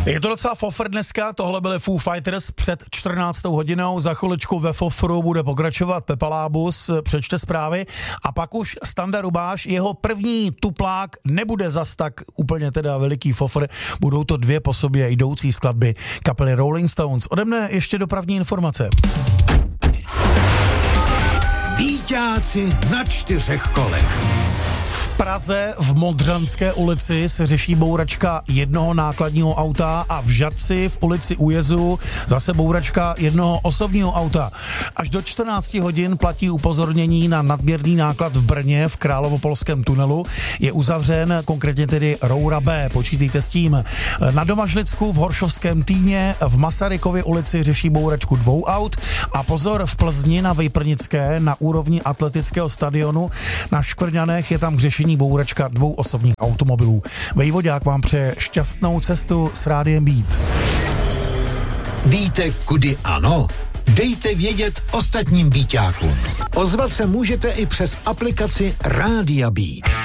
Je to docela fofr dneska, tohle byly Foo Fighters před 14. hodinou, za chviličku ve fofru bude pokračovat Pepa Lábus, přečte zprávy a pak už Standa Rubáš, jeho první tuplák nebude zas tak úplně teda veliký fofr, budou to dvě po sobě jdoucí skladby kapely Rolling Stones. Ode mne ještě dopravní informace. Býťáci na 4 kolech. V Praze v Modřanské ulici se řeší bouračka jednoho nákladního auta a v Žatci v ulici Újezu zase bouračka jednoho osobního auta. Až do 14 hodin platí upozornění na nadměrný náklad v Brně v Královopolském tunelu. Je uzavřen konkrétně tedy roura B, počítejte s tím. Na Domažlicku v Horšovském Týně v Masarykově ulici řeší bouračku 2 aut a pozor, v Plzni na Vejprnické na úrovni atletického stadionu na Škvrňanech je tam k řešení bouračka 2 osobních automobilů. Vejvodák vám přeje šťastnou cestu s Rádiem Beat. Víte, kudy ano? Dejte vědět ostatním býťákům. Ozvat se můžete i přes aplikaci Rádia Beat.